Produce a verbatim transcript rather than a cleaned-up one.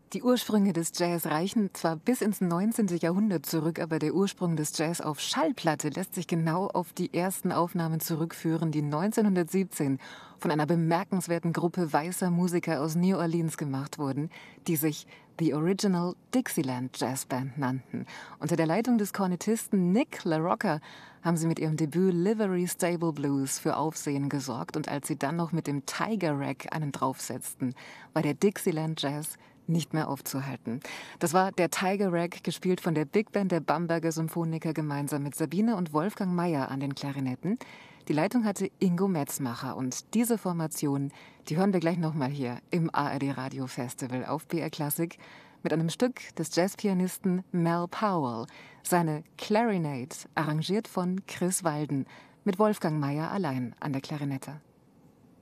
Die Ursprünge des Jazz reichen zwar bis ins neunzehnte. Jahrhundert zurück, aber der Ursprung des Jazz auf Schallplatte lässt sich genau auf die ersten Aufnahmen zurückführen, die neunzehnhundertsiebzehn von einer bemerkenswerten Gruppe weißer Musiker aus New Orleans gemacht wurden, die sich The Original Dixieland Jazz Band nannten. Unter der Leitung des Kornettisten Nick LaRocca haben sie mit ihrem Debüt Livery Stable Blues für Aufsehen gesorgt, und als sie dann noch mit dem Tiger Rag einen draufsetzten, war der Dixieland Jazz nicht mehr aufzuhalten. Das war der Tiger Rag, gespielt von der Big Band der Bamberger Symphoniker gemeinsam mit Sabine und Wolfgang Mayer an den Klarinetten. Die Leitung hatte Ingo Metzmacher, und diese Formation, die hören wir gleich nochmal hier im A R D Radio Festival auf B R Klassik mit einem Stück des Jazzpianisten Mel Powell, seine Clarinet, arrangiert von Chris Walden, mit Wolfgang Mayer allein an der Klarinette.